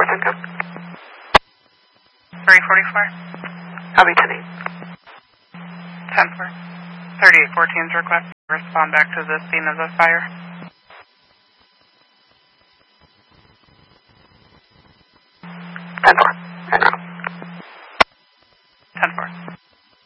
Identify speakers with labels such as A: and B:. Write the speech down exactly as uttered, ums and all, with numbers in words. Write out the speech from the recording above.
A: present code?
B: three forty-four.
A: Copy, ten eight.
B: ten four. thirty-eight fourteen's request to respond back to the scene of the fire.